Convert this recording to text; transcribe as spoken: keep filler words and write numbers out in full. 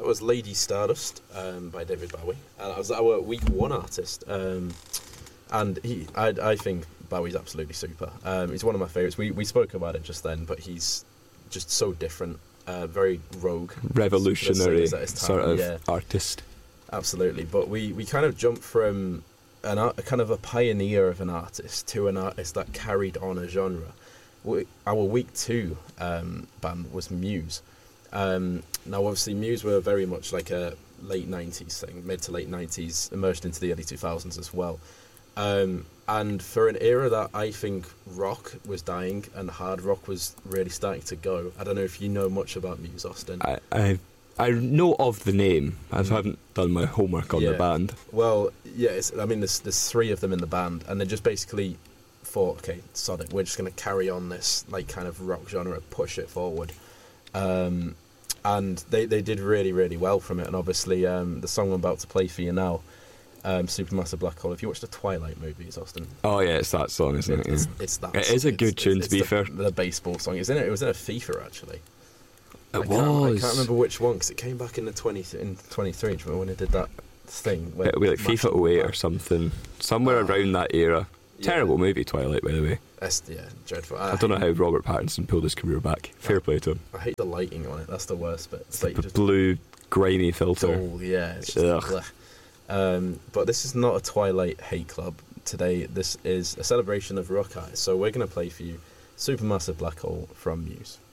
That was Lady Stardust um, by David Bowie. And that was our week one artist. Um, and he, I, I think Bowie's absolutely super. Um, he's one of my favourites. We we spoke about it just then, but he's just so different. Uh, very rogue. Revolutionary sort of yeah. artist. Absolutely. But we, we kind of jumped from an art, a kind of a pioneer of an artist to an artist that carried on a genre. We, our week two um, band was Muse. Um, now, obviously, Muse were very much like a late nineties thing, mid to late nineties, emerged into the early two thousands as well. Um, and for an era that I think rock was dying and hard rock was really starting to go, I don't know if you know much about Muse, Austin. I I, I know of the name. I mm. haven't done my homework on yeah. the band. Well, yeah, it's, I mean, there's, there's three of them in the band, and they just basically thought, okay, sod it, we're just going to carry on this like kind of rock genre, push it forward. Um, and they, they did really, really well from it. And obviously, um, the song I'm about to play for you now, um, Supermassive Black Hole. If you watched the Twilight movies, Austin. Oh yeah, it's that song, isn't it? It's, Yeah. it's that. It is a good it's, tune, it's, to be the, fair. The baseball song. It's in it. It was in a FIFA actually. It I was. Can't, I can't remember which one because it came back in the twenty in twenty-three. Do you remember when it did that thing? It'll be like FIFA oh eight or something, somewhere uh, around that era. Yeah. Terrible movie, Twilight, by the way. That's, yeah, dreadful. I, I don't know how Robert Pattinson pulled his career back. Fair play to him. I hate the lighting on it. That's the worst bit. It's It's like the just blue, grimy filter. dull, yeah. It's just blech. Um, but this is not a Twilight hate club today. This is a celebration of rock artists. So we're going to play for you Supermassive Black Hole from Muse.